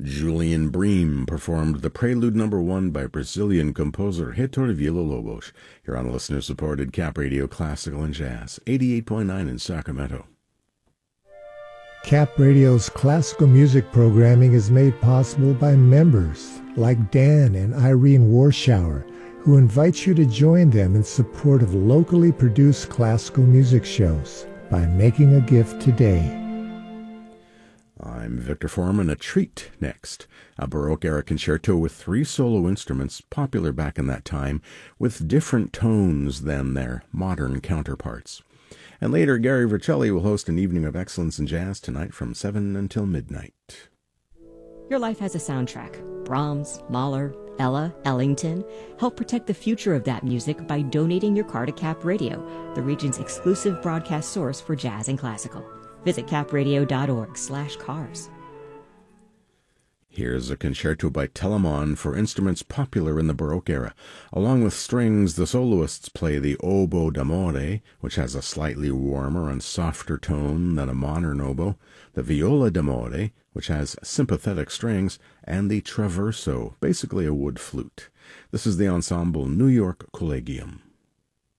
Julian Bream performed the Prelude No. 1 by Brazilian composer Heitor Villa-Lobos. You're on listener-supported Cap Radio Classical and Jazz, 88.9 in Sacramento. Cap Radio's classical music programming is made possible by members like Dan and Irene Warschauer, who invite you to join them in support of locally produced classical music shows by making a gift today. I'm Victor Foreman. A treat next. A Baroque-era concerto with 3 solo instruments, popular back in that time, with different tones than their modern counterparts. And later, Gary Vercelli will host an evening of excellence in jazz tonight from 7 until midnight. Your life has a soundtrack. Brahms, Mahler, Ella, Ellington. Help protect the future of that music by donating your car to Cap Radio, the region's exclusive broadcast source for jazz and classical. Visit capradio.org/cars. Here's a concerto by Telemann for instruments popular in the Baroque era. Along with strings, the soloists play the oboe d'amore, which has a slightly warmer and softer tone than a modern oboe, the viola d'amore, which has sympathetic strings, and the traverso, basically a wood flute. This is the ensemble New York Collegium.